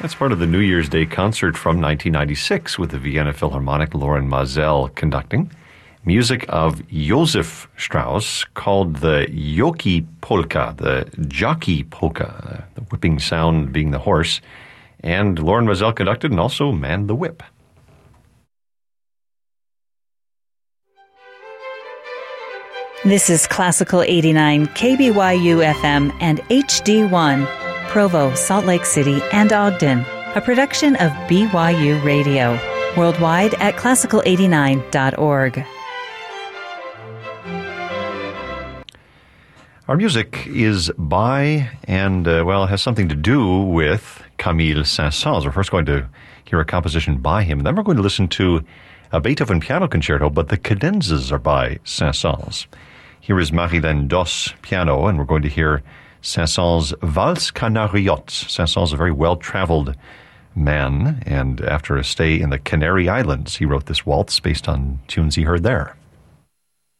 That's part of the New Year's Day concert from 1996 with the Vienna Philharmonic, Loren Maazel conducting. Music of Josef Strauss called the Jockey Polka, the jockey polka, the whipping sound being the horse. And Loren Maazel conducted and also manned the whip. This is Classical 89, KBYU FM and HD1, Provo, Salt Lake City, and Ogden, a production of BYU Radio, worldwide at classical89.org. Our music is by and, has something to do with Camille Saint-Saëns. We're first going to hear a composition by him, and then we're going to listen to a Beethoven piano concerto, but the cadenzas are by Saint-Saëns. Here is Marilène Dos piano, and we're going to hear Saint-Saëns' Valse Canariote. Saint-Saëns is a very well-traveled man, and after a stay in the Canary Islands, he wrote this waltz based on tunes he heard there.